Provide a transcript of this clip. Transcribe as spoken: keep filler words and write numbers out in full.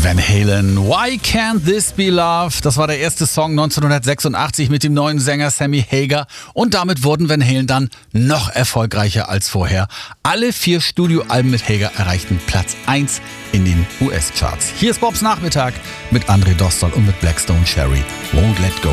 Van Halen, Why Can't This Be Love? Das war der erste Song neunzehnhundertsechsundachtzig mit dem neuen Sänger Sammy Hagar und damit wurden Van Halen dann noch erfolgreicher als vorher. Alle vier Studioalben mit Hagar erreichten Platz eins in den U S-Charts. Hier ist Bobs Nachmittag mit André Dostal und mit Blackstone Cherry. Won't Let Go.